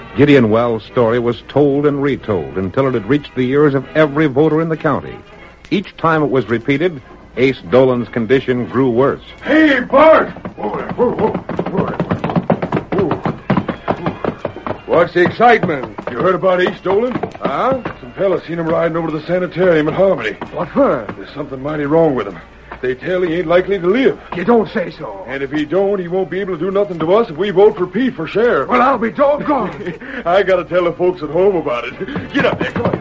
Gideon Wells' story was told and retold until it had reached the ears of every voter in the county. Each time it was repeated, Ace Dolan's condition grew worse. Hey, Bart! Whoa there. Whoa. What's the excitement? You heard about Ace Dolan? Huh? Some fellas seen him riding over to the sanitarium at Harmony. What for? There's something mighty wrong with him. They tell he ain't likely to live. You don't say so. And if he don't, he won't be able to do nothing to us if we vote for Pete for sheriff. Well, I'll be doggone. I gotta tell the folks at home about it. Get up there, come on.